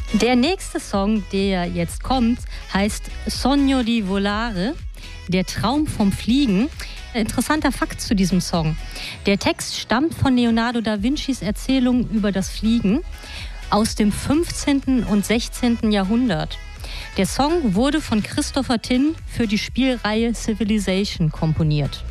Der nächste Song, der jetzt kommt, heißt Sogno di volare, der Traum vom Fliegen. Interessanter Fakt zu diesem Song. Der Text stammt von Leonardo da Vincis Erzählung über das Fliegen aus dem 15. und 16. Jahrhundert. Der Song wurde von Christopher Tin für die Spielreihe Civilization komponiert.